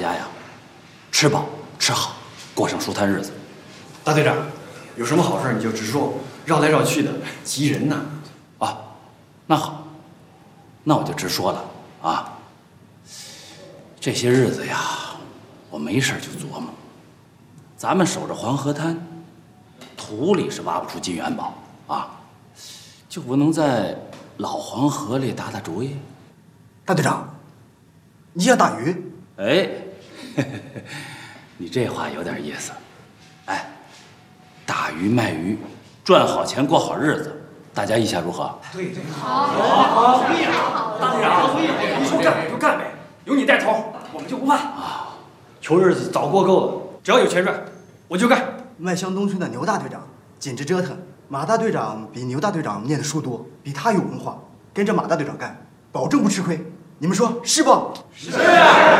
家呀，吃饱吃好，过上舒坦日子。 大队长，有什么好事你就直说，绕来绕去的急人呐。 啊，那好，那我就直说了啊。这些日子呀，我没事就琢磨，咱们守着黄河滩，土里是挖不出金元宝啊，就不能在老黄河里打打主意？ 大队长，你想打鱼？ 哎，你这话有点意思。哎，打鱼卖鱼，赚好钱过好日子，大家意下如何？ 对，好，可以啊，大队长，你说干就干呗，有你带头，我们就不怕啊。穷日子早过够了，只要有钱赚，我就干。 麦乡东村的牛大队长简直折腾，马大队长比牛大队长念的书多，比他有文化，跟着马大队长干，保证不吃亏。你们说是不？是。 大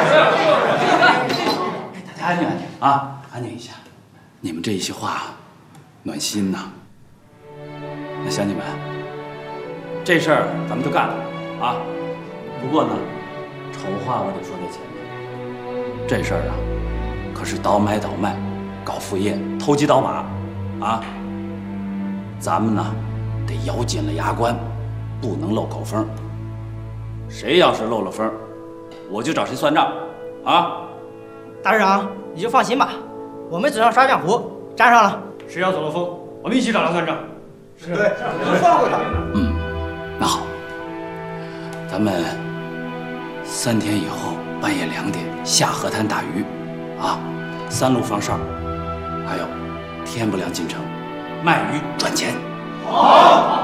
家安静安静啊，安静一下。你们这一席话，暖心呐。那乡亲们，这事儿咱们就干了啊。不过呢，丑话我得说在前面，这事儿啊，可是倒买倒卖，搞副业，投机倒把啊。咱们呢，得咬紧了牙关，不能漏口风。谁要是漏了风，我就找谁算账啊！ 大队长，你就放心吧，我们嘴上刷浆糊，沾上了。 谁要走了风，我们一起找他算账。 是，对，放过他。 那好，咱们3天以后半夜2点下河滩打鱼，啊，3路放哨，还有天不亮进城，卖鱼赚钱。 好。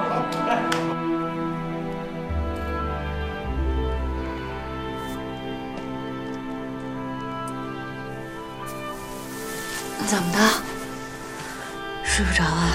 怎么的？睡不着啊？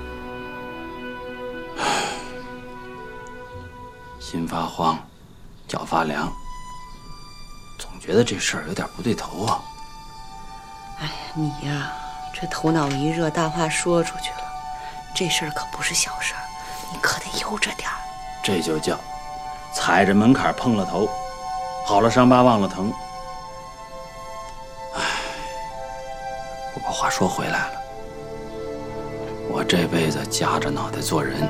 心发慌，脚发凉，总觉得这事儿有点不对头啊。 哎呀，你呀，这头脑一热，大话说出去了，这事儿可不是小事儿，你可得悠着点儿。 这就叫踩着门槛碰了头，好了伤疤忘了疼。不过话说回来了，我这辈子夹着脑袋做人，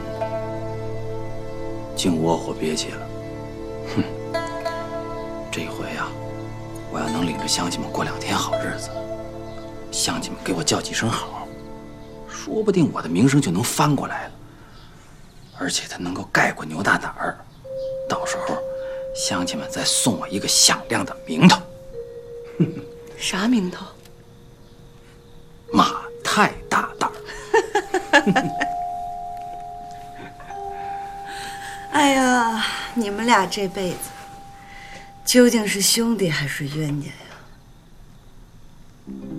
净窝火憋气了。哼，这回啊，我要能领着乡亲们过2天好日子，乡亲们给我叫几声好，说不定我的名声就能翻过来了，而且它能够盖过牛大胆儿。到时候，乡亲们再送我一个响亮的名头。 啥名头？ 马太大胆儿。 哎呀，你们俩这辈子究竟是兄弟还是冤家呀？